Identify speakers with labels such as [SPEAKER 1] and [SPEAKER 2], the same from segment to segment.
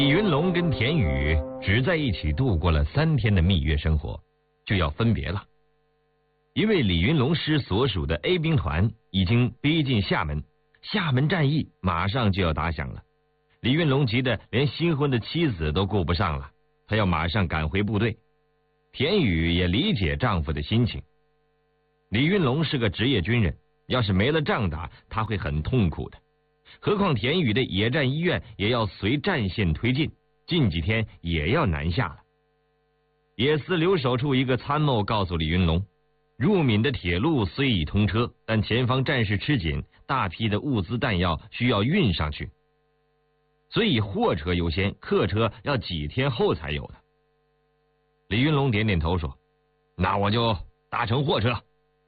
[SPEAKER 1] 李云龙跟田宇只在一起度过了3天的蜜月生活，就要分别了。因为李云龙师所属的 A 兵团已经逼近厦门，厦门战役马上就要打响了。李云龙急得连新婚的妻子都顾不上了，他要马上赶回部队。田宇也理解丈夫的心情。李云龙是个职业军人，要是没了仗打，他会很痛苦的。何况田宇的野战医院也要随战线推进，近几天也要南下了。野司留守处一个参谋告诉李云龙，入闽的铁路虽已通车，但前方战事吃紧，大批的物资弹药需要运上去，所以货车优先，客车要几天后才有的。李云龙点点头说：“那我就搭乘货车。”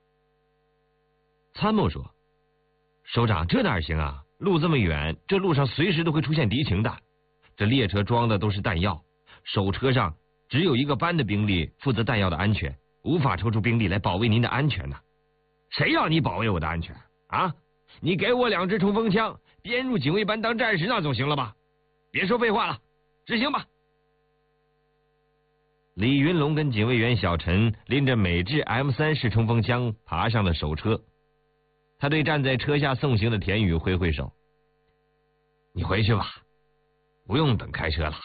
[SPEAKER 1] 参谋说：“首长，这哪行啊？路这么远，这路上随时都会出现敌情的。这列车装的都是弹药，守车上只有一个班的兵力负责弹药的安全，无法抽出兵力来保卫您的安全呐。谁要你保卫我的安全啊？你给我2支冲锋枪，编入警卫班当战士，那总行了吧？别说废话了，执行吧。”李云龙跟警卫员小陈拎着美制 M3式冲锋枪爬上了守车。他对站在车下送行的田宇挥挥手：“你回去吧，不用等开车了。”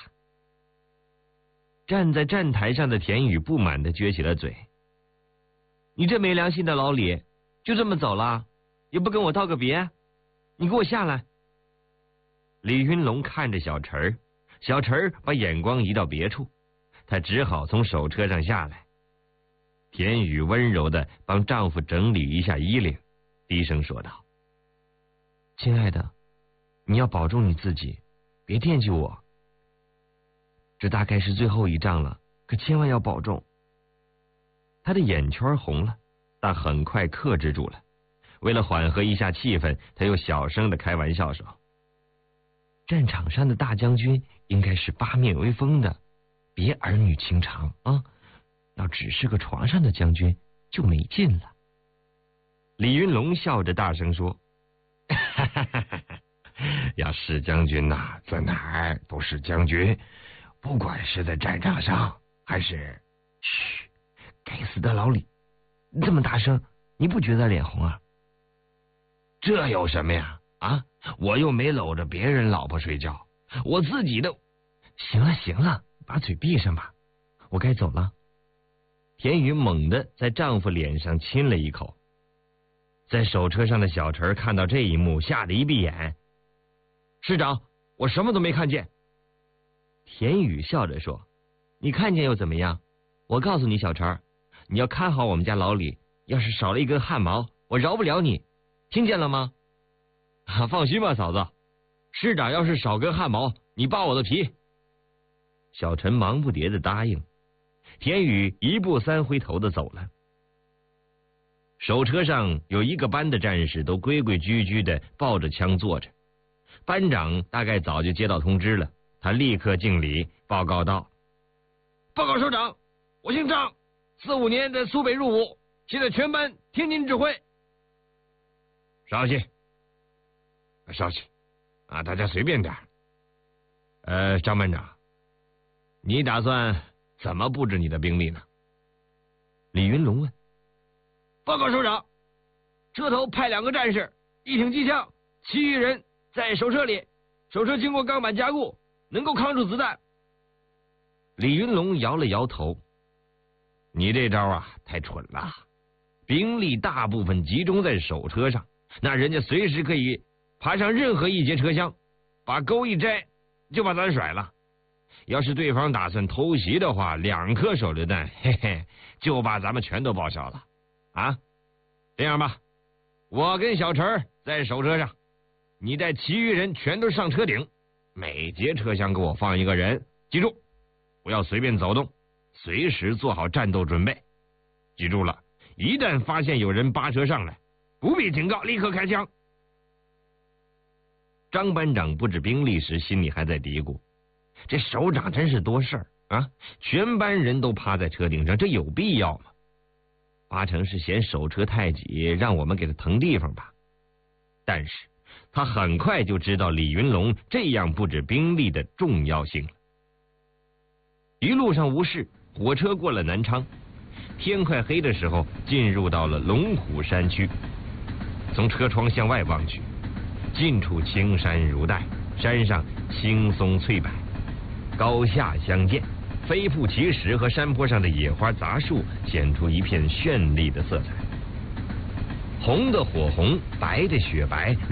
[SPEAKER 1] 站在站台上的田宇不满地撅起了嘴：“你这没良心的老李，就这么走了，也不跟我道个别？你给我下来！”李云龙看着小陈儿，小陈儿把眼光移到别处，他只好从手车上下来。田宇温柔地帮丈夫整理一下衣领，低声说道：“亲爱的，你要保重你自己，别惦记我。这大概是最后一仗了，可千万要保重。”他的眼圈红了，但很快克制住了。为了缓和一下气氛，他又小声的开玩笑说：“战场上的大将军应该是八面威风的，别儿女情长啊！要只是个床上的将军，就没劲了。”李云龙笑着大声说：“要是将军呐，在哪儿都是将军，不管是在战场上还是……嘘，该死的老李，这么大声，你不觉得脸红啊？”“这有什么呀？啊，我又没搂着别人老婆睡觉，我自己的……行了行了，把嘴闭上吧，我该走了。”田宇猛地在丈夫脸上亲了一口。在手车上的小陈看到这一幕，吓得一闭眼：“师长，我什么都没看见。”田宇笑着说：“你看见又怎么样？我告诉你，小陈，你要看好我们家老李，要是少了一根汗毛，我饶不了你，听见了吗？”“放心吧，嫂子，师长要是少根汗毛，你扒我的皮。”小陈忙不迭的答应。田宇1步3回头的走了。守车上有1个班的战士都规规矩矩的抱着枪坐着。班长大概早就接到通知了，他立刻敬礼报告道：“报告首长，我姓张，45年在苏北入伍，现在全班听您指挥。”“稍息，稍息，啊，大家随便点。张班长，你打算怎么布置你的兵力呢？”李云龙问。“报告首长，车头派2个战士，1挺机枪，其余人在手车里，手车经过钢板加固，能够抗住子弹。”李云龙摇了摇头：“你这招啊，太蠢了！兵力大部分集中在手车上，那人家随时可以爬上任何一节车厢，把钩一摘就把咱甩了。要是对方打算偷袭的话，2颗手榴弹，嘿嘿，就把咱们全都报销了。啊，这样吧，我跟小陈在手车上，你带其余人全都上车顶，每节车厢给我放1个人，记住，不要随便走动，随时做好战斗准备。记住了，一旦发现有人扒车上来，不必警告，立刻开枪。”张班长布置兵力时，心里还在嘀咕：这首长真是多事儿啊！全班人都趴在车顶上，这有必要吗？8成是嫌手车太挤，让我们给他腾地方吧。但是他很快就知道李云龙这样布置兵力的重要性了。一路上无事，火车过了南昌，天快黑的时候，进入到了龙虎山区。从车窗向外望去，近处青山如黛，山上青松翠柏，高下相间，飞瀑奇石和山坡上的野花杂树显出一片绚丽的色彩，红的火红，白的雪白。